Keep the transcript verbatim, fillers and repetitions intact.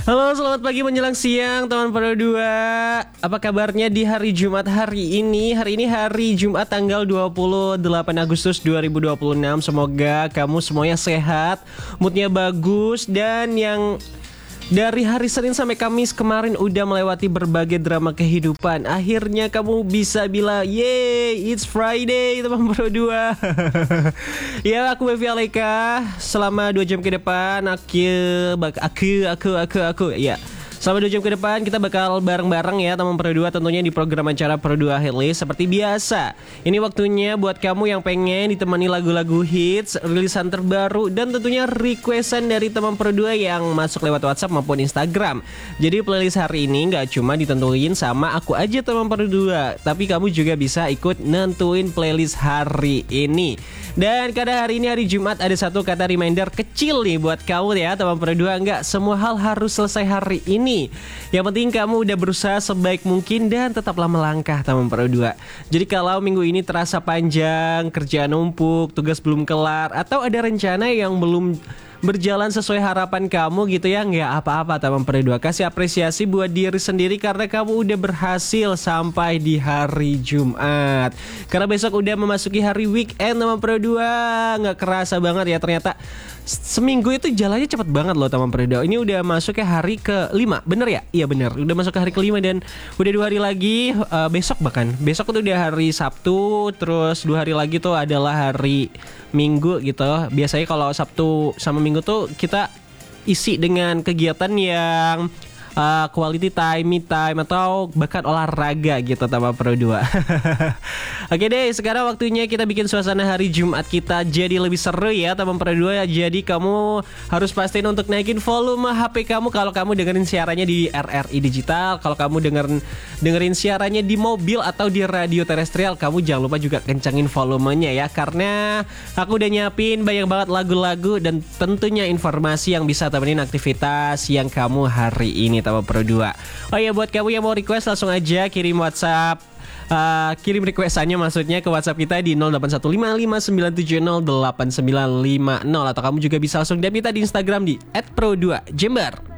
Halo, selamat pagi menjelang siang teman Pro dua. Apa kabarnya di hari Jumat hari ini? Hari ini hari Jumat tanggal dua puluh delapan Agustus dua ribu dua puluh enam. Semoga kamu semuanya sehat, moodnya bagus, dan yang dari hari Senin sampai Kamis kemarin udah melewati berbagai drama kehidupan. Akhirnya kamu bisa bilang, yeay, it's Friday teman Pro dua. Ya, aku Bevi Aleka. Selama dua jam ke depan Aku, aku, aku, aku, aku Ya, selama dua jam ke depan kita bakal bareng-bareng ya teman Pro dua, tentunya di program acara Pro dua Hitlist. Seperti biasa, ini waktunya buat kamu yang pengen ditemani lagu-lagu hits, rilisan terbaru, dan tentunya requestan dari teman Pro dua yang masuk lewat WhatsApp maupun Instagram. Jadi playlist hari ini gak cuma ditentuin sama aku aja teman Pro dua, tapi kamu juga bisa ikut nentuin playlist hari ini. Dan karena hari ini hari Jumat, ada satu kata reminder kecil nih buat kamu ya teman Pro dua. Nggak semua hal harus selesai hari ini. Yang penting kamu udah berusaha sebaik mungkin dan tetaplah melangkah teman Pro dua. Jadi kalau minggu ini terasa panjang, kerjaan numpuk, tugas belum kelar, atau ada rencana yang belum berjalan sesuai harapan kamu gitu ya, nggak apa-apa teman Pro dua. Kasih apresiasi buat diri sendiri karena kamu udah berhasil sampai di hari Jumat. Karena besok udah memasuki hari weekend teman Pro dua. Nggak kerasa banget ya, ternyata seminggu itu jalannya cepet banget loh teman Pro dua. Ini udah masuk ke hari kelima, bener ya? Iya bener, udah masuk ke hari kelima dan udah dua hari lagi, uh, besok bahkan besok itu udah hari Sabtu, terus dua hari lagi tuh adalah hari Minggu gitu. Biasanya kalau Sabtu sama Minggu tuh kita isi dengan kegiatan yang uh, quality time, me time, atau bahkan olahraga gitu teman Pro dua. Oke deh, sekarang waktunya kita bikin suasana hari Jumat kita jadi lebih seru ya teman Pro dua. Jadi kamu harus pastiin untuk naikin volume H P kamu kalau kamu dengerin siarannya di R R I Digital. Kalau kamu dengerin dengerin siarannya di mobil atau di radio terestrial, kamu jangan lupa juga kencangin volumenya ya, karena aku udah nyiapin banyak banget lagu-lagu dan tentunya informasi yang bisa temenin aktivitas yang kamu hari ini teman Pro dua. Oh ya, buat kamu yang mau request langsung aja kirim WhatsApp, uh, kirim requestannya maksudnya ke WhatsApp kita di nol delapan satu lima lima sembilan tujuh nol delapan sembilan lima nol, atau kamu juga bisa langsung D M kita di Instagram di et pro dua jember.